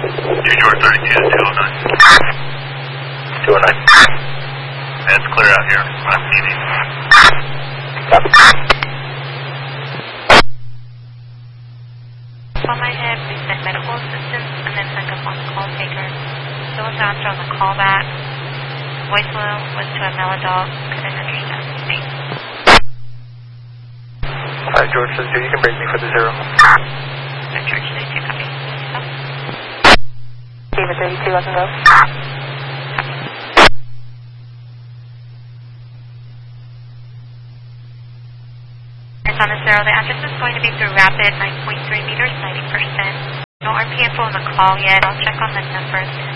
George 32 to 209. 209. It's clear out here on TV. On my head, we sent medical assistance and then hung up on the call taker. Still was answer on the callback. Voicemail was to a male adult. Couldn't understand the thing. Alright, George says you can break me for the 0. George 32, copy. David 32, let them go. On the 0, the address is going to be through Rapid, 9.3 meters, 90%. No RPM on the call yet. I'll check on the numbers.